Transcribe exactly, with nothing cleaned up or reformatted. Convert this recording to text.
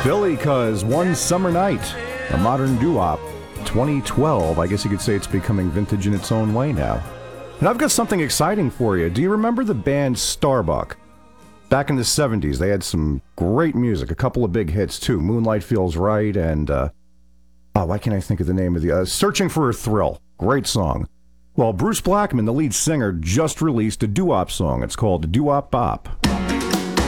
Billy Cuz, One Summer Night, a modern doo-wop. twenty twelve, I guess you could say it's becoming vintage in its own way now. And I've got something exciting for you. Do you remember the band Starbuck? Back in the seventies, they had some great music, a couple of big hits too. Moonlight Feels Right and, uh, oh, why can't I think of the name of the, uh, Searching for a Thrill. Great song. Well, Bruce Blackman, the lead singer, just released a doo-wop song. It's called Doo-Wop Bop.